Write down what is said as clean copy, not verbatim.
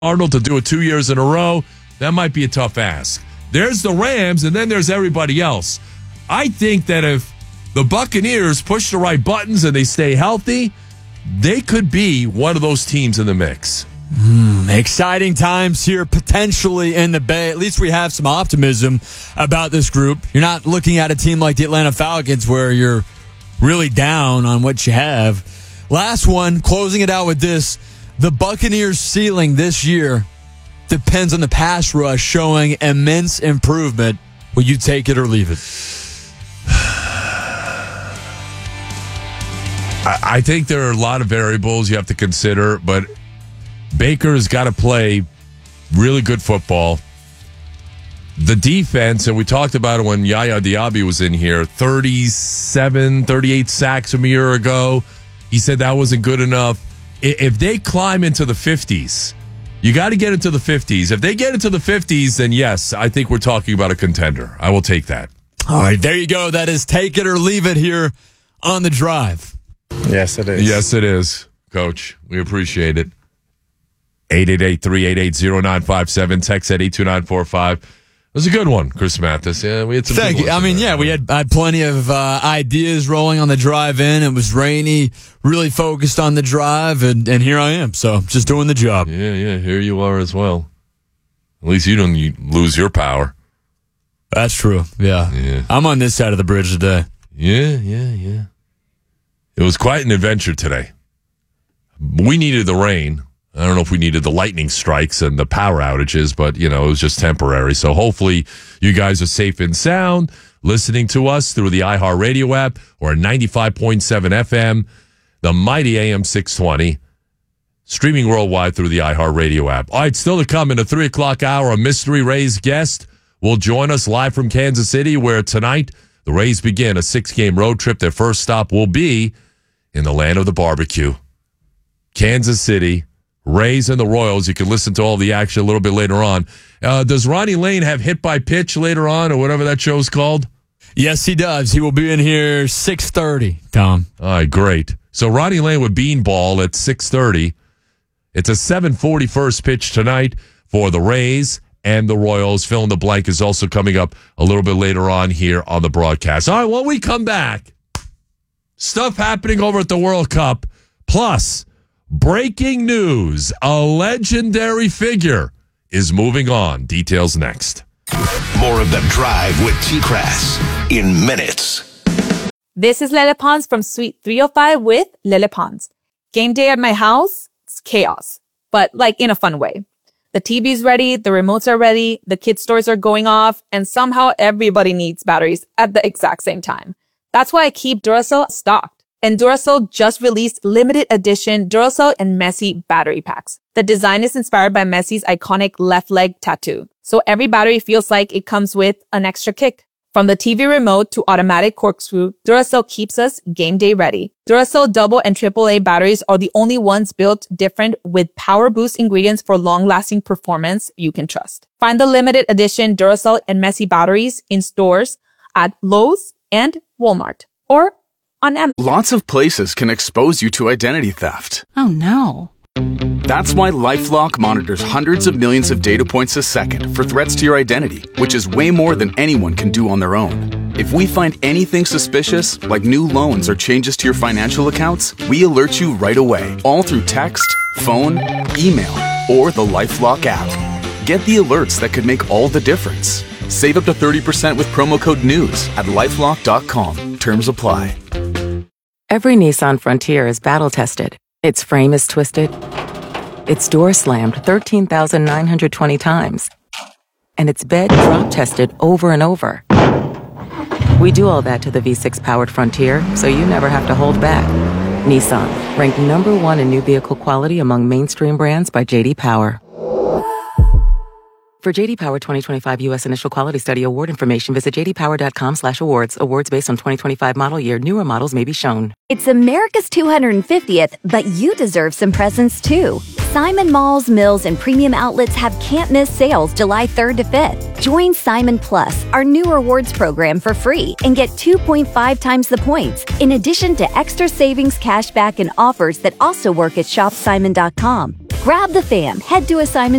Arnold to do it 2 years in a row, that might be a tough ask. There's the Rams, and then there's everybody else. I think that if the Buccaneers push the right buttons and they stay healthy, they could be one of those teams in the mix. Exciting times here, potentially in the Bay. At least we have some optimism about this group. You're not looking at a team like the Atlanta Falcons where you're really down on what you have. Last one, closing it out with this. The Buccaneers' ceiling this year depends on the pass rush showing immense improvement. Will you take it or leave it? I think there are a lot of variables you have to consider, but Baker's got to play really good football. The defense, and we talked about it when Yaya Diaby was in here, 38 sacks from a year ago. He said that wasn't good enough. If they climb into the 50s, you got to get into the 50s. If they get into the 50s, then yes, I think we're talking about a contender. I will take that. All right, there you go. That is take it or leave it here on The Drive. Yes, it is. Yes, it is, Coach. We appreciate it. 888-388-0957. Text at 82945. It was a good one, Chris Mathis. Yeah, we had some. Thank you. I mean, yeah, we had plenty of ideas rolling on the drive in. It was rainy, really focused on the drive, and here I am. So just doing the job. Yeah, here you are as well. At least you don't lose your power. That's true. Yeah. I'm on this side of the bridge today. Yeah. It was quite an adventure today. We needed the rain. I don't know if we needed the lightning strikes and the power outages, but, it was just temporary. So hopefully you guys are safe and sound listening to us through the iHeartRadio app or 95.7 FM, the mighty AM 620, streaming worldwide through the iHeartRadio app. All right, still to come in the 3 o'clock hour, a mystery Rays guest will join us live from Kansas City, where tonight the Rays begin a 6-game road trip. Their first stop will be in the land of the barbecue. Kansas City, Rays and the Royals. You can listen to all the action a little bit later on. Does Ronnie Lane have Hit by Pitch later on, or whatever that show's called? Yes, he does. He will be in here 6:30, Tom. All right, great. So Ronnie Lane with Beanball at 6:30. It's a 7:40 first pitch tonight for the Rays and the Royals. Fill in the blank is also coming up a little bit later on here on the broadcast. All right, when we come back, stuff happening over at the World Cup, plus breaking news, a legendary figure is moving on. Details next. More of The Drive with T-Crass in minutes. This is Lele Pons from Suite 305 with Lele Pons. Game day at my house, it's chaos, but in a fun way. The TV's ready, the remotes are ready, the kids' toys are going off, and somehow everybody needs batteries at the exact same time. That's why I keep Duracell stocked. And Duracell just released limited edition Duracell and Messi battery packs. The design is inspired by Messi's iconic left leg tattoo. So every battery feels like it comes with an extra kick. From the TV remote to automatic corkscrew, Duracell keeps us game day ready. Duracell double and AAA batteries are the only ones built different with power boost ingredients for long-lasting performance you can trust. Find the limited edition Duracell and Messi batteries in stores at Lowe's and Walmart or on Amazon. Lots of places can expose you to identity theft. Oh no. That's why LifeLock monitors hundreds of millions of data points a second for threats to your identity, which is way more than anyone can do on their own. If we find anything suspicious, like new loans or changes to your financial accounts, we alert you right away, all through text, phone, email, or the LifeLock app. Get the alerts that could make all the difference. Save up to 30% with promo code NEWS at LifeLock.com. Terms apply. Every Nissan Frontier is battle-tested. Its frame is twisted. Its door slammed 13,920 times. And its bed drop-tested over and over. We do all that to the V6-powered Frontier, so you never have to hold back. Nissan, ranked number 1 in new vehicle quality among mainstream brands by J.D. Power. For J.D. Power 2025 U.S. Initial Quality Study award information, visit jdpower.com/awards. Awards based on 2025 model year. Newer models may be shown. It's America's 250th, but you deserve some presents too. Simon Malls, Mills, and Premium Outlets have can't-miss sales July 3rd to 5th. Join Simon Plus, our new rewards program, for free and get 2.5 times the points, in addition to extra savings, cashback, and offers that also work at shopsimon.com. Grab the fam, head to a Simon